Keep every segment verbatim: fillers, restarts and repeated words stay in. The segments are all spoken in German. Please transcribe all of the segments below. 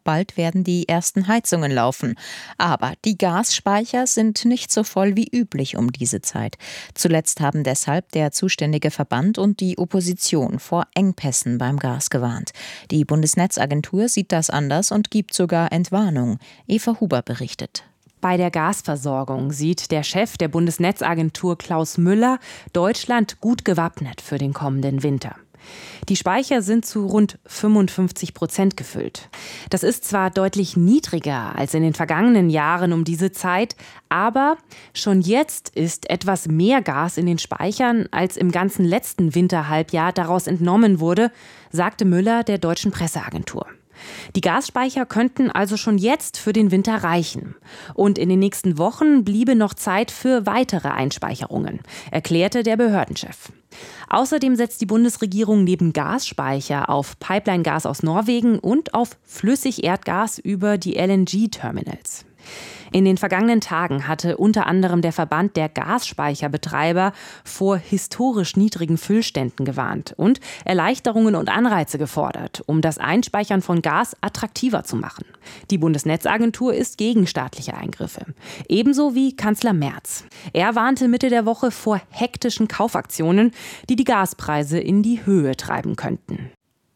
bald werden die ersten Heizungen laufen. Aber die Gasspeicher sind nicht so voll wie üblich um diese Zeit. Zuletzt haben deshalb der zuständige Verband und die Opposition vor Engpässen beim Gas gewarnt. Die Bundesnetzagentur sieht das anders und gibt sogar Entwarnung. Eva Huber berichtet. Bei der Gasversorgung sieht der Chef der Bundesnetzagentur Klaus Müller Deutschland gut gewappnet für den kommenden Winter. Die Speicher sind zu rund fünfundfünfzig Prozent gefüllt. Das ist zwar deutlich niedriger als in den vergangenen Jahren um diese Zeit, aber schon jetzt ist etwas mehr Gas in den Speichern, als im ganzen letzten Winterhalbjahr daraus entnommen wurde, sagte Müller der Deutschen Presseagentur. Die Gasspeicher könnten also schon jetzt für den Winter reichen. Und in den nächsten Wochen bliebe noch Zeit für weitere Einspeicherungen, erklärte der Behördenchef. Außerdem setzt die Bundesregierung neben Gasspeicher auf Pipeline-Gas aus Norwegen und auf Flüssigerdgas über die L N G-Terminals. In den vergangenen Tagen hatte unter anderem der Verband der Gasspeicherbetreiber vor historisch niedrigen Füllständen gewarnt und Erleichterungen und Anreize gefordert, um das Einspeichern von Gas attraktiver zu machen. Die Bundesnetzagentur ist gegen staatliche Eingriffe. Ebenso wie Kanzler Merz. Er warnte Mitte der Woche vor hektischen Kaufaktionen, die die Gaspreise in die Höhe treiben könnten.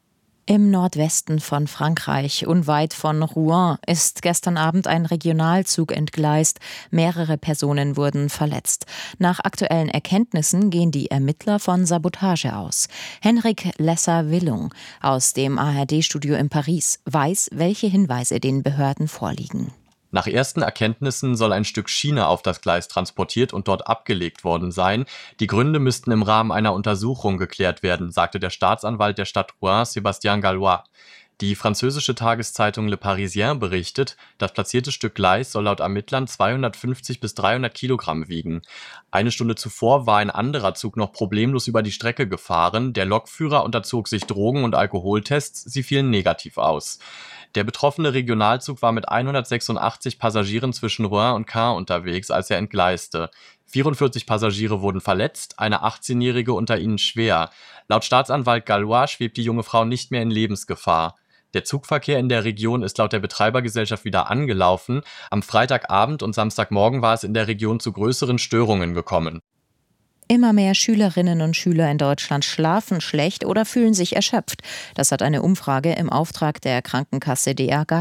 Im Nordwesten von Frankreich, unweit von Rouen, ist gestern Abend ein Regionalzug entgleist. Mehrere Personen wurden verletzt. Nach aktuellen Erkenntnissen gehen die Ermittler von Sabotage aus. Henrik Lesser-Willung aus dem A R D-Studio in Paris weiß, welche Hinweise den Behörden vorliegen. Nach ersten Erkenntnissen soll ein Stück Schiene auf das Gleis transportiert und dort abgelegt worden sein. Die Gründe müssten im Rahmen einer Untersuchung geklärt werden, sagte der Staatsanwalt der Stadt Rouen, Sébastien Gallois. Die französische Tageszeitung Le Parisien berichtet, das platzierte Stück Gleis soll laut Ermittlern zweihundertfünfzig bis dreihundert Kilogramm wiegen. Eine Stunde zuvor war ein anderer Zug noch problemlos über die Strecke gefahren. Der Lokführer unterzog sich Drogen- und Alkoholtests, sie fielen negativ aus. Der betroffene Regionalzug war mit hundertsechsundachtzig Passagieren zwischen Rouen und Caen unterwegs, als er entgleiste. vierundvierzig Passagiere wurden verletzt, eine achtzehnjährige unter ihnen schwer. Laut Staatsanwalt Gallois schwebt die junge Frau nicht mehr in Lebensgefahr. Der Zugverkehr in der Region ist laut der Betreibergesellschaft wieder angelaufen. Am Freitagabend und Samstagmorgen war es in der Region zu größeren Störungen gekommen. Immer mehr Schülerinnen und Schüler in Deutschland schlafen schlecht oder fühlen sich erschöpft. Das hat eine Umfrage im Auftrag der Krankenkasse D R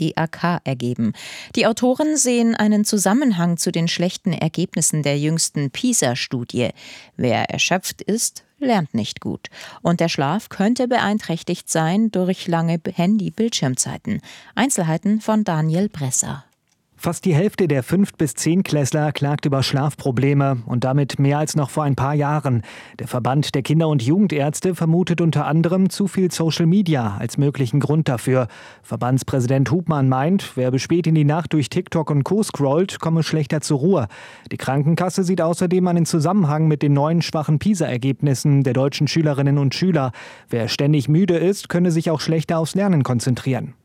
K ergeben. Die Autoren sehen einen Zusammenhang zu den schlechten Ergebnissen der jüngsten PISA-Studie. Wer erschöpft ist, lernt nicht gut. Und der Schlaf könnte beeinträchtigt sein durch lange Handy-Bildschirmzeiten. Einzelheiten von Daniel Bresser. Fast die Hälfte der fünf- bis zehn-Klässler klagt über Schlafprobleme und damit mehr als noch vor ein paar Jahren. Der Verband der Kinder- und Jugendärzte vermutet unter anderem zu viel Social Media als möglichen Grund dafür. Verbandspräsident Hubmann meint, wer bis spät in die Nacht durch TikTok und Co. scrollt, komme schlechter zur Ruhe. Die Krankenkasse sieht außerdem einen Zusammenhang mit den neuen schwachen PISA-Ergebnissen der deutschen Schülerinnen und Schüler. Wer ständig müde ist, könne sich auch schlechter aufs Lernen konzentrieren.